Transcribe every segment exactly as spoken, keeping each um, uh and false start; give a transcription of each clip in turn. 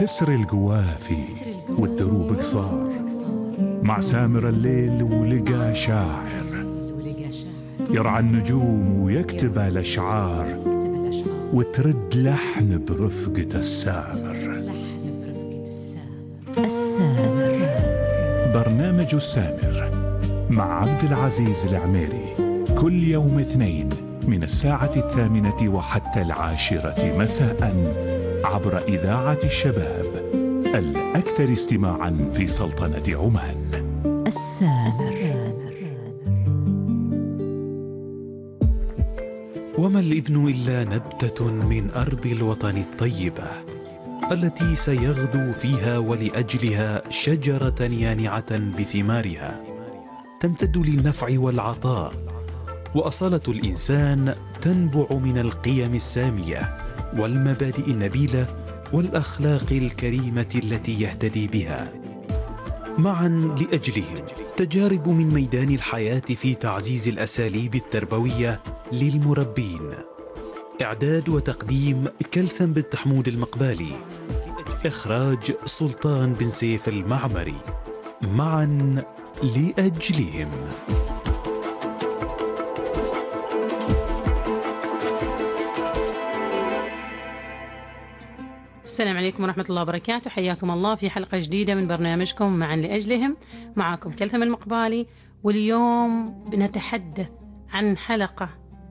تسري القوافي والدروب قصار، مع سامر الليل ولقى شاعر يرعى النجوم ويكتب الأشعار، وترد لحن برفقة السامر. السامر برنامج السامر مع عبد العزيز العميري كل يوم اثنين من الساعة الثامنة وحتى العاشرة مساء عبر إذاعة الشباب الأكثر استماعا في سلطنة عمان. السامر. وما الابن إلا نبتة من أرض الوطن الطيبة التي سيغدو فيها ولأجلها شجرة يانعة بثمارها تمتد للنفع والعطاء، وأصالة الإنسان تنبع من القيم السامية والمبادئ النبيلة والأخلاق الكريمة التي يهتدي بها. معا لأجلهم تجارب من ميدان الحياة في تعزيز الأساليب التربوية للمربين. إعداد وتقديم كلثم بن حمود المقبالي، إخراج سلطان بن سيف المعمري. معا لأجلهم. السلام عليكم ورحمة الله وبركاته، حياكم الله في حلقة جديدة من برنامجكم معا لأجلهم. معكم كلثم المقبالي، واليوم بنتحدث عن حلقة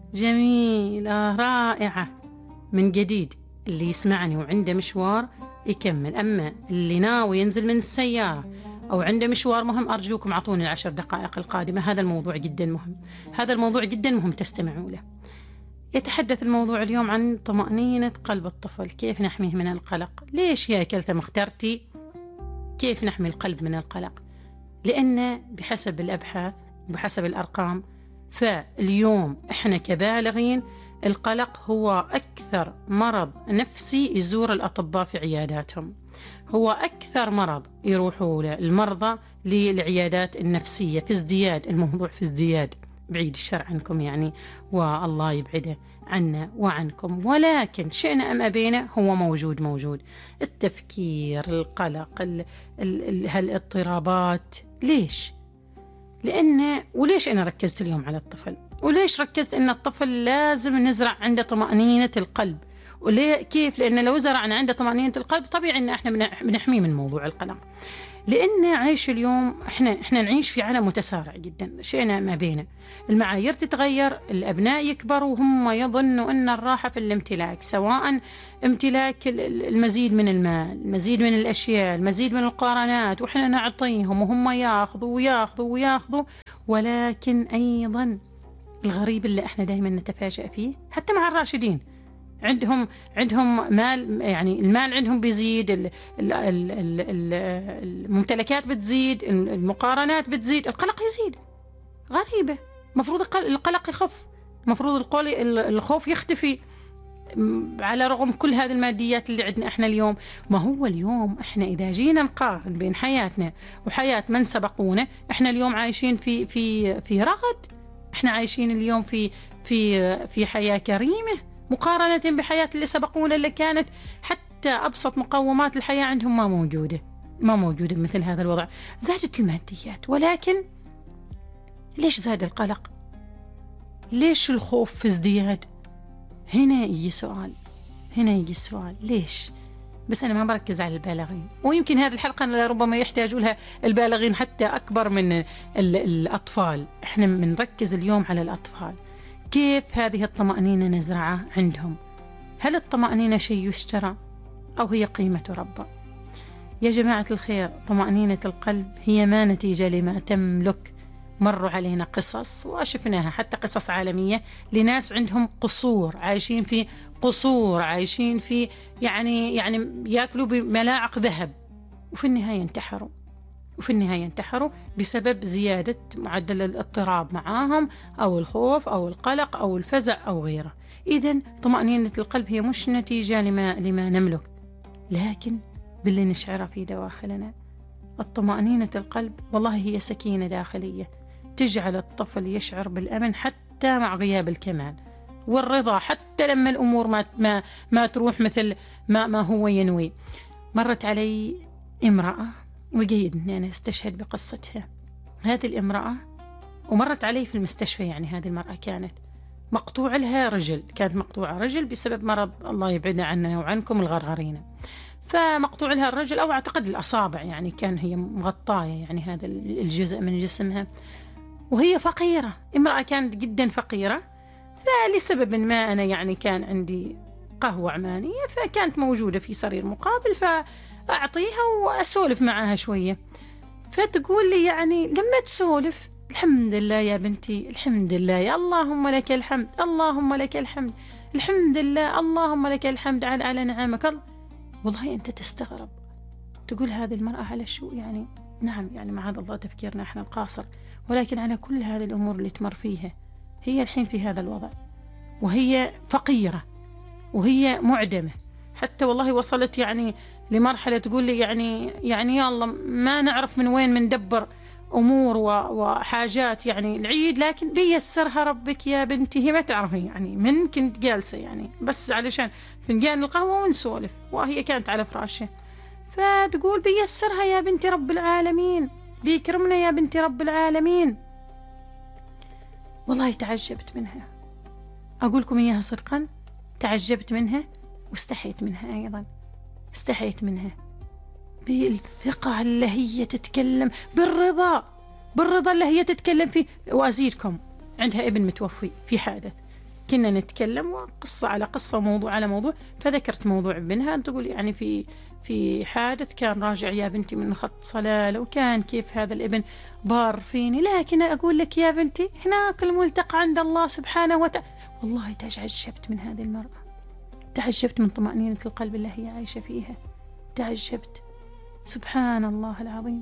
جميلة رائعة من جديد. اللي يسمعني وعنده مشوار يكمل، أما اللي ناوي ينزل من السيارة أو عنده مشوار مهم أرجوكم أعطوني العشر دقائق القادمة. هذا الموضوع جدا مهم، هذا الموضوع جدا مهم، تستمعوا له. يتحدث الموضوع اليوم عن طمأنينة قلب الطفل، كيف نحميه من القلق. ليش يا كلثم اخترتي كيف نحمي القلب من القلق؟ لأن بحسب الأبحاث وبحسب الأرقام فاليوم إحنا كبالغين القلق هو أكثر مرض نفسي يزور الأطباء في عياداتهم، هو أكثر مرض يروحوا المرضى للعيادات النفسية في ازدياد، الموضوع في ازدياد، بعيد الشر عنكم يعني، والله يبعده عنا وعنكم، ولكن شئنا أم أبينا هو موجود موجود التفكير، القلق، ال ال هالاضطرابات. ليش؟ لأن وليش أنا ركزت اليوم على الطفل؟ وليش ركزت أن الطفل لازم نزرع عنده طمأنينة القلب؟ وليه كيف؟ لأن لو زرعنا عنده طمأنينة القلب طبيعي أن احنا بنحميه من موضوع القلق. لأن عيش اليوم احنا احنا نعيش في عالم متسارع جدا، شئنا ما بينا، المعايير تتغير، الأبناء يكبروا وهم يظنوا أن الراحة في الامتلاك، سواء امتلاك المزيد من المال، المزيد من الأشياء، المزيد من القرارات، وإحنا نعطيهم وهم ياخذوا وياخذوا وياخذوا. ولكن أيضا الغريب اللي احنا دائما نتفاجأ فيه حتى مع الراشدين، عندهم عندهم مال، يعني المال عندهم بيزيد، ال ال ال ال الممتلكات بتزيد، المقارنات بتزيد، القلق يزيد. غريبة، مفروض القلق يخف، مفروض الخوف يختفي على رغم كل هذه الماديات اللي عندنا احنا اليوم. ما هو اليوم احنا إذا جينا نقارن بين حياتنا وحياة من سبقونا، احنا اليوم عايشين في في في رغد، احنا عايشين اليوم في في في حياة كريمة مقارنة بحياة اللي سبقونا، اللي كانت حتى أبسط مقومات الحياة عندهم ما موجودة ما موجودة بمثل هذا الوضع. زادت الماديات، ولكن ليش زاد القلق؟ ليش الخوف في ازدياد؟ هنا يجي سؤال، هنا يجي السؤال ليش؟ بس أنا ما بركز على البالغين، ويمكن هذه الحلقة ربما يحتاجوا لها البالغين حتى أكبر من الأطفال. إحنا بنركز اليوم على الأطفال، كيف هذه الطمأنينة نزرعها عندهم؟ هل الطمأنينة شيء يشترى أو هي قيمة ربا؟ يا جماعة الخير، طمأنينة القلب هي ما نتيجة لما تملك. مروا علينا قصص وشفناها حتى قصص عالمية لناس عندهم قصور، عايشين في قصور، عايشين في يعني يعني يأكلوا بملاعق ذهب، وفي النهاية انتحروا وفي النهاية انتحروا بسبب زيادة معدل الاضطراب معاهم، أو الخوف أو القلق أو الفزع أو غيره. إذن طمأنينة القلب هي مش نتيجة لما, لما نملك، لكن باللي نشعره في دواخلنا. الطمأنينة القلب والله هي سكينة داخلية تجعل الطفل يشعر بالأمن حتى مع غياب الكمال، والرضا حتى لما الأمور ما, ما, ما تروح مثل ما, ما هو ينوي. مرت علي امرأة، وجيد أني أنا استشهد بقصتها. هذه الامرأة ومرت علي في المستشفى، يعني هذه المرأة كانت مقطوع لها رجل، كانت مقطوعة رجل بسبب مرض الله يبعدنا عنا وعنكم الغرغرينة، فمقطوع لها الرجل أو أعتقد الأصابع، يعني كان هي مغطاية يعني هذا الجزء من جسمها، وهي فقيرة، امرأة كانت جدا فقيرة. فلسبب ما أنا يعني كان عندي قهوة عمانية، فكانت موجودة في سرير مقابل، فأعطيها وأسولف معها شوية. فتقول لي يعني لما تسولف الحمد لله يا بنتي، الحمد لله يا اللهم لك الحمد، اللهم لك الحمد، الحمد لله، اللهم لك الحمد على على نعمك. والله أنت تستغرب، تقول هذه المرأة على شو يعني؟ نعم يعني معاذ الله تفكيرنا احنا القاصر، ولكن على كل هذه الأمور اللي تمر فيها، هي الحين في هذا الوضع، وهي فقيرة، وهي معدمة، حتى والله وصلت يعني لمرحلة تقول لي يعني يعني يا الله ما نعرف من وين مندبر أمور وحاجات يعني العيد، لكن بيسرها ربك يا بنتي. هي ما تعرفي يعني من كنت جالسة يعني بس علشان فنجان القهوة ونسولف، وهي كانت على فراشها، فتقول بيسرها يا بنتي رب العالمين، بيكرمنا يا بنتي رب العالمين. والله تعجبت منها، أقولكم إياها صدقا، تعجبت منها واستحيت منها أيضا، استحيت منها بالثقة اللي هي تتكلم، بالرضا، بالرضا اللي هي تتكلم فيه. وأزيدكم عندها ابن متوفي في حادث، كنا نتكلم وقصة على قصة وموضوع على موضوع، فذكرت موضوع ابنها، تقول يعني في في حادث كان راجع يا بنتي من خط صلالة، وكان كيف هذا الابن بار فيني، لكن أقول لك يا بنتي هناك الملتقى عند الله سبحانه وتعالى. والله تعجبت من هذه المرأة، تعجبت من طمأنينة القلب اللي هي عايشة فيها، تعجبت، سبحان الله العظيم.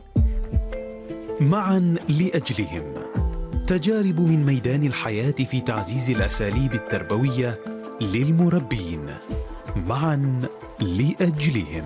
معا لأجلهم، تجارب من ميدان الحياة في تعزيز الأساليب التربوية للمربين. معا لأجلهم.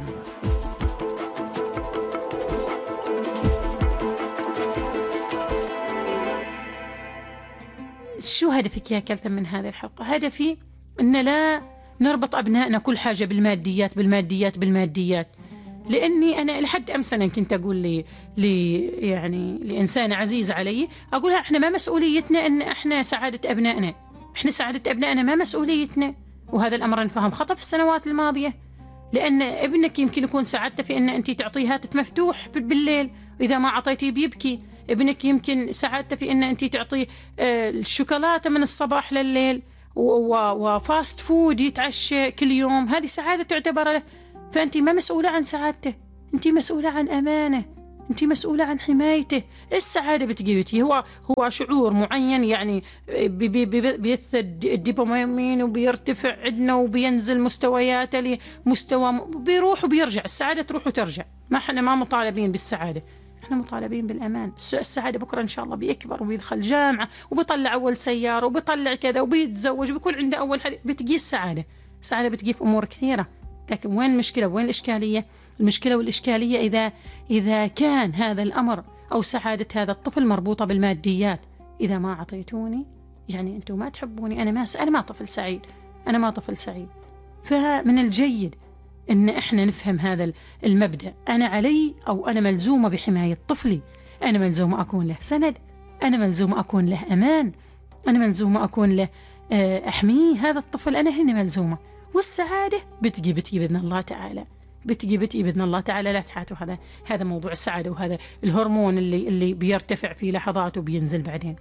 شو هدفك يا كلثم من هذه الحلقة؟ هدفي أن لا نربط أبنائنا كل حاجة بالماديات بالماديات بالماديات، لأني أنا لحد أمس أنا كنت أقول لي, لي يعني لإنسان عزيز علي، أقولها إحنا ما مسؤوليتنا أن إحنا سعادة أبنائنا، إحنا سعادة أبنائنا ما مسؤوليتنا. وهذا الأمر انفهم خطأ في السنوات الماضية، لأن ابنك يمكن يكون سعادته في أن أنت تعطيه هاتف مفتوح بالليل، إذا ما عطيتيه بيبكي. ابنك يمكن سعادته في أن أنت تعطيه الشوكولاتة من الصباح لليل وفاست فود يتعشى كل يوم، هذه سعادة تعتبر له. فأنت ما مسؤولة عن سعادته، أنت مسؤولة عن أمانة، أنت مسؤولة عن حمايته. السعادة بتجيبتي هو هو شعور معين، يعني بي بي بي بيث الدوبامين وبيرتفع عندنا وبينزل مستوياته لمستوى، بيروح وبيرجع، السعادة تروح وترجع. ما احنا ما مطالبين بالسعادة، احنا مطالبين بالأمان. السعادة بكرة إن شاء الله بيكبر وبيدخل جامعة وبيطلع أول سيارة وبيطلع كذا وبيتزوج وبيكون عنده أول حاجة، بتجي السعادة. السعادة بتجي في أمور كثيرة، لكن وين المشكلة وين الإشكالية؟ المشكلة والإشكالية إذا إذا كان هذا الأمر أو سعادة هذا الطفل مربوطة بالماديات. إذا ما عطيتوني يعني أنتم ما تحبوني، أنا ما أنا ما طفل سعيد، أنا ما طفل سعيد. فمن الجيد إن إحنا نفهم هذا المبدأ. أنا علي أو أنا ملزومة بحماية طفلي، أنا ملزومة أكون له سند، أنا ملزومة أكون له أمان، أنا ملزومة أكون له أحميه هذا الطفل، أنا هنا ملزومة. والسعادة بتجي بتجي بإذن الله تعالى، بتجي بتجي بإذن الله تعالى. لا تحاتوا هذا هذا موضوع السعادة، وهذا الهرمون اللي اللي بيرتفع في لحظات وبينزل بعدين.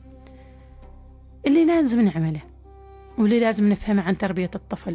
اللي لازم نعمله واللي لازم نفهمه عن تربية الطفل،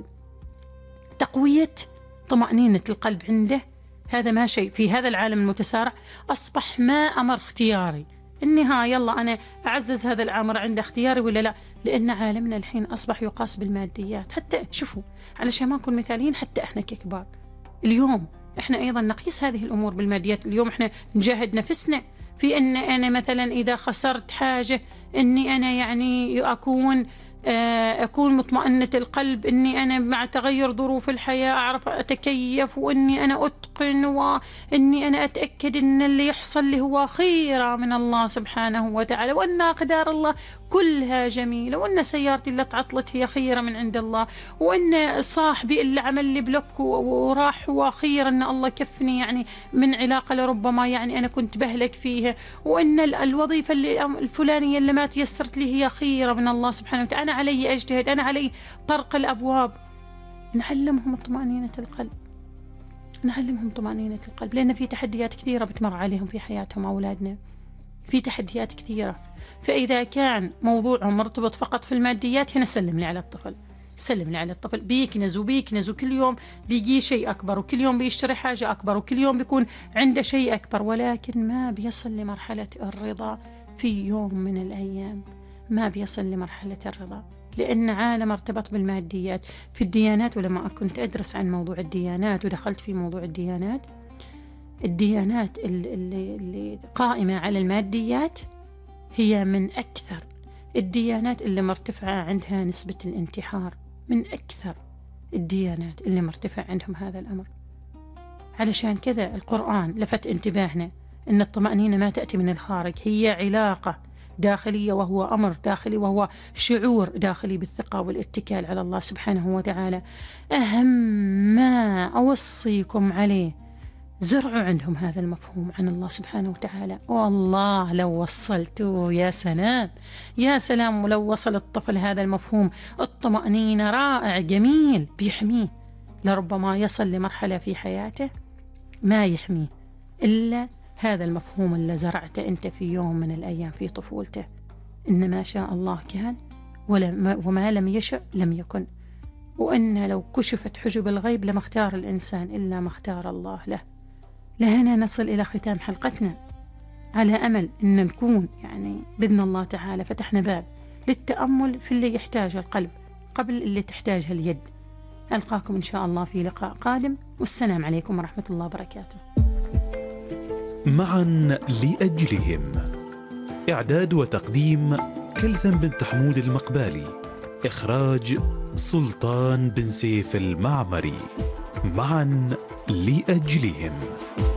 تقوية طمأنينة القلب عنده. هذا ما شيء في هذا العالم المتسارع أصبح ما أمر اختياري، إني ها يلا أنا أعزز هذا الأمر عند اختياري ولا لا، لأن عالمنا الحين أصبح يقاس بالماديات. حتى شوفوا علشان ما نكون مثاليين، حتى إحنا ككبار اليوم إحنا أيضا نقيس هذه الأمور بالماديات. اليوم إحنا نجاهد نفسنا في أن أنا مثلا إذا خسرت حاجة إني أنا يعني أكون أكون مطمئنة القلب، إني أنا مع تغير ظروف الحياة أعرف أتكيف، وإني أنا أتقن، وإني أنا أتأكد إن اللي يحصل لي هو خيرة من الله سبحانه وتعالى، وأن أقدار الله كلها جميلة، وأن سيارتي اللي تعطلت هي خيرة من عند الله، وأن صاحبي اللي عمل لي بلوك وراح هو خير أن الله كفني يعني من علاقة لربما يعني أنا كنت بهلك فيها، وأن الوظيفة اللي الفلانية اللي ما تيسرت لي هي خيرة من الله سبحانه وتعالى، أنا علي أجتهد، أنا علي طرق الأبواب. نعلمهم طمأنينة القلب، نعلمهم طمأنينة القلب، لأن في تحديات كثيرة بتمر عليهم في حياتهم أولادنا، في تحديات كثيرة. فإذا كان موضوعهم مرتبط فقط في الماديات، هنا سلم لي على الطفل، سلم لي على الطفل، بيكنز وبيكنز وكل يوم بيجي شيء أكبر، وكل يوم بيشتري حاجة أكبر، وكل يوم بيكون عنده شيء أكبر، ولكن ما بيصل لمرحلة الرضا في يوم من الأيام، ما بيصل لمرحلة الرضا، لأن عالم ارتبط بالماديات. في الديانات، ولما كنت أدرس عن موضوع الديانات ودخلت في موضوع الديانات، الديانات اللي, اللي قائمة على الماديات هي من أكثر الديانات اللي مرتفعة عندها نسبة الانتحار، من أكثر الديانات اللي مرتفع عندهم هذا الأمر. علشان كذا القرآن لفت انتباهنا أن الطمأنينة ما تأتي من الخارج، هي علاقة داخلية، وهو أمر داخلي، وهو شعور داخلي بالثقة والاتكال على الله سبحانه وتعالى. أهم ما أوصيكم عليه زرعوا عندهم هذا المفهوم عن الله سبحانه وتعالى. والله لو وصلتوا يا سلام، يا سلام، ولو وصل الطفل هذا المفهوم الطمأنينة رائع جميل بيحميه، لربما يصل لمرحلة في حياته ما يحميه إلا هذا المفهوم اللي زرعته أنت في يوم من الأيام في طفولته، إن ما شاء الله كان وما لم يشأ لم يكن، وأن لو كشفت حجب الغيب لما اختار الإنسان إلا ما اختار الله له. لهنا نصل إلى ختام حلقتنا، على أمل أن نكون يعني بإذن الله تعالى فتحنا باب للتأمل في اللي يحتاج القلب قبل اللي تحتاجها اليد. ألقاكم إن شاء الله في لقاء قادم، والسلام عليكم ورحمة الله وبركاته. معا لأجلهم، إعداد وتقديم كلثم بنت حمود المقبالي، إخراج سلطان بن سيف المعمري. معا لأجلهم.